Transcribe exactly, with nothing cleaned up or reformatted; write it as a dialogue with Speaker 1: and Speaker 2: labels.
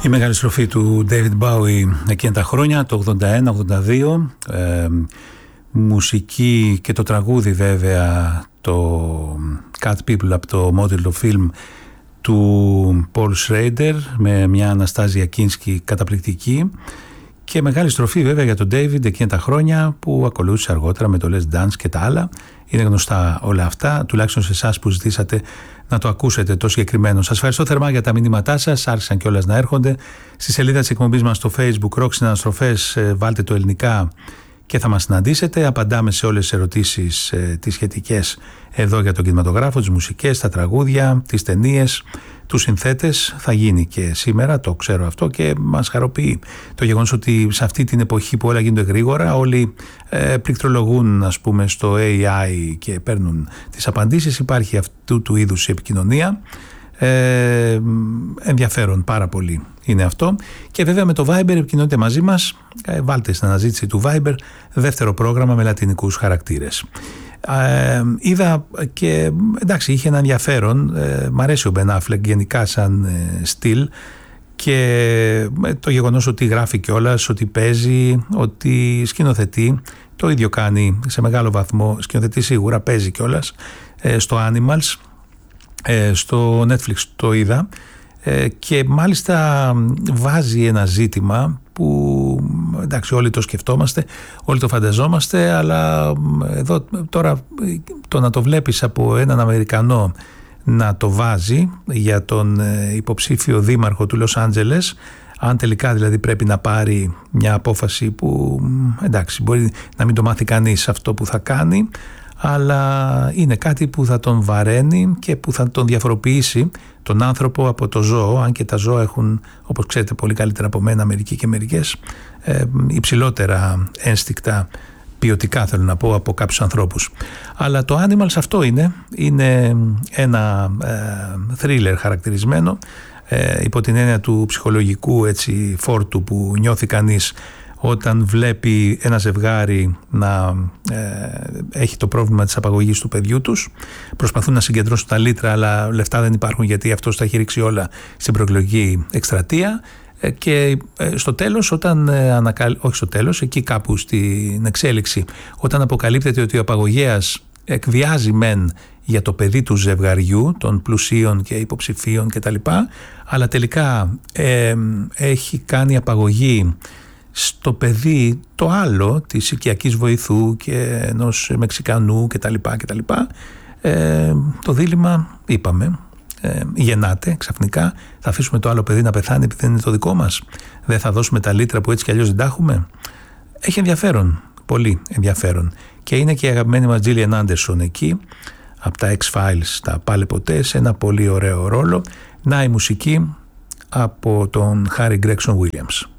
Speaker 1: Η μεγάλη στροφή του David Bowie εκείνα τα χρόνια, το ογδόντα ένα ογδόντα δύο, ε, μουσική και το τραγούδι βέβαια, το Cat People από το Motel Film του Paul Schrader με μια Αναστάζια Κίνσκι καταπληκτική, και μεγάλη στροφή βέβαια για τον David εκείνα τα χρόνια που ακολούθησε αργότερα με το Let's Dance και τα άλλα. Είναι γνωστά όλα αυτά, τουλάχιστον σε εσάς που ζητήσατε να το ακούσετε το συγκεκριμένο. Σας ευχαριστώ θερμά για τα μηνύματά σας, άρχισαν κιόλας να έρχονται. Στη σελίδα της εκπομπής μας στο Facebook, Rock Συναναστροφές, βάλτε το ελληνικά και θα μας συναντήσετε. Απαντάμε σε όλες τις ερωτήσεις ε, τις σχετικές εδώ για τον κινηματογράφο, τις μουσικές, τα τραγούδια, τις ταινίες, τους συνθέτες. Θα γίνει και σήμερα, το ξέρω αυτό, και μας χαροποιεί το γεγονός ότι σε αυτή την εποχή που όλα γίνονται γρήγορα, όλοι ε, πληκτρολογούν, ας πούμε, στο έι άι και παίρνουν τις απαντήσεις. Υπάρχει αυτού του είδους η επικοινωνία. Ε, ενδιαφέρον πάρα πολύ είναι αυτό. Και βέβαια με το Viber επικοινωνείτε μαζί μας. ε, βάλτε στην αναζήτηση του Viber δεύτερο πρόγραμμα με λατινικούς χαρακτήρες. Ε, είδα και εντάξει, είχε ένα ενδιαφέρον. ε, μ' αρέσει ο Ben Affleck γενικά σαν ε, στυλ, και ε, το γεγονός ότι γράφει κιόλας, ότι παίζει, ότι σκηνοθετεί, το ίδιο κάνει σε μεγάλο βαθμό. Σκηνοθετεί σίγουρα, παίζει κιόλας ε, στο Animals, ε, στο Netflix το είδα, ε, και μάλιστα βάζει ένα ζήτημα που εντάξει, όλοι το σκεφτόμαστε, όλοι το φανταζόμαστε, αλλά εδώ τώρα το να το βλέπεις από έναν Αμερικανό να το βάζει για τον υποψήφιο δήμαρχο του Λος Άντζελες, αν τελικά δηλαδή πρέπει να πάρει μια απόφαση που εντάξει, μπορεί να μην το μάθει κανείς αυτό που θα κάνει, αλλά είναι κάτι που θα τον βαραίνει και που θα τον διαφοροποιήσει τον άνθρωπο από το ζώο, αν και τα ζώα έχουν, όπως ξέρετε πολύ καλύτερα από μένα, μερικοί και μερικές, ε, υψηλότερα ένστικτα, ποιοτικά θέλω να πω, από κάποιους ανθρώπους. Αλλά το Animals αυτό είναι, είναι ένα ε, thriller χαρακτηρισμένο, ε, υπό την έννοια του ψυχολογικού έτσι, φόρτου που νιώθει κανείς όταν βλέπει ένα ζευγάρι να ε, έχει το πρόβλημα της απαγωγής του παιδιού τους. Προσπαθούν να συγκεντρώσουν τα λίτρα, αλλά λεφτά δεν υπάρχουν, γιατί αυτός τα έχει ρίξει όλα στην προεκλογική εκστρατεία. Ε, και ε, στο τέλος, όταν ε, ανακαλ... όχι στο τέλος, εκεί κάπου στην εξέλιξη, όταν αποκαλύπτεται ότι ο απαγωγέας εκβιάζει μεν για το παιδί του ζευγαριού, των πλουσίων και υποψηφίων κτλ., αλλά τελικά ε, έχει κάνει απαγωγή στο παιδί το άλλο της οικιακής βοηθού και ενός Μεξικανού κτλ. κτλ. Ε, το δίλημμα, είπαμε, ε, γεννάται ξαφνικά. Θα αφήσουμε το άλλο παιδί να πεθάνει επειδή δεν είναι το δικό μας? Δεν θα δώσουμε τα λίτρα που έτσι κι αλλιώς δεν τα έχουμε? Έχει ενδιαφέρον, πολύ ενδιαφέρον. Και είναι και η αγαπημένη μας Gillian Anderson εκεί, από τα X-Files, τα πάλε ποτέ, σε ένα πολύ ωραίο ρόλο. Να η μουσική από τον Harry Gregson Williams.